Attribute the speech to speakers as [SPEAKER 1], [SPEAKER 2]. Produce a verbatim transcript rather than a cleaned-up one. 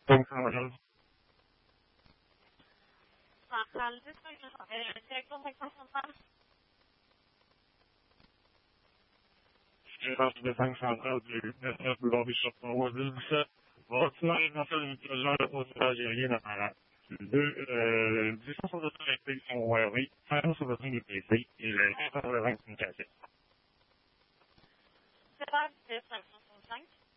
[SPEAKER 1] cinq cent quinze.
[SPEAKER 2] Centrale dix, euh, direction cinq cent soixante.
[SPEAKER 1] J'ai parti de cinq cent quinze du neuf boulevard Bishop-Roy deux dix-sept. Bâtiment éventuel mutuellement de poste algérien apparent. Deux, euh, dix sur votre réplique sont Huawei, cinq sur votre ligne de P C et le quatre-vingts communications.
[SPEAKER 2] C'est pas dix, cinq cent soixante-cinq.